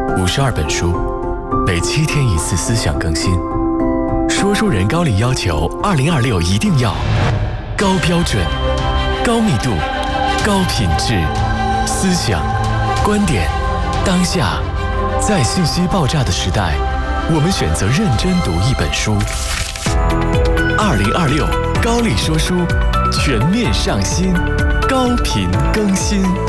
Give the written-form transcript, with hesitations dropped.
52本书，每7天一次思想更新。说书人高力要求2026一定要高标准、高密度、高品质，思想、观点、当下，在信息爆炸的时代，我们选择认真读一本书。2026高力说书全面上新，高频更新。